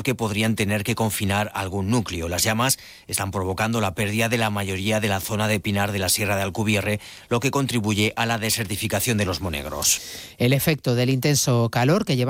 porque podrían tener que confinar algún núcleo. Las llamas están provocando la pérdida de la mayoría de la zona de pinar de la Sierra de Alcubierre, lo que contribuye a la desertificación de los Monegros. El efecto del intenso calor que lleva